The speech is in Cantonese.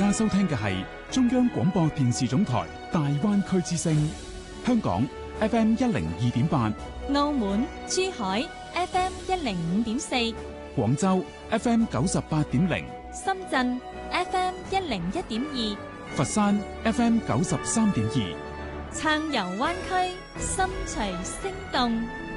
家收聽嘅係中央廣播電視總台大灣區之聲，香港 FM 102.8， 澳門、珠海 FM 105.4， 廣州 FM 98.0， 深圳 FM 101.2， 佛山 FM 93.2， 撐遊灣區，心隨聲動。